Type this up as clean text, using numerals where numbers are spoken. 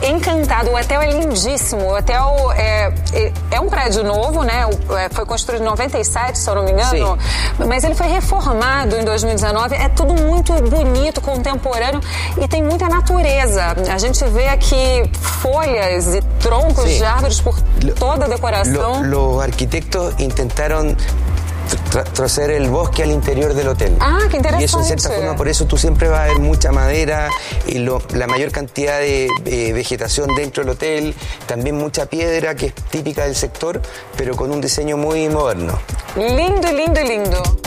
encantada. O hotel é lindíssimo. O hotel é um prédio novo, né? Foi construído em 97, se eu não me engano. Sim. Mas ele foi reformado em 2019. É tudo muito bonito, contemporâneo e tem muita natureza. A gente vê aqui folhas e troncos de árvores por toda a decoração. Los arquitectos intentaron traer el bosque al interior del hotel. Ah, qué interesante. Y eso en cierta forma, por eso tú siempre vas a ver mucha madera y la mayor cantidad de vegetación dentro del hotel, también mucha piedra que es típica del sector, pero con un diseño muy moderno. Lindo, lindo, lindo.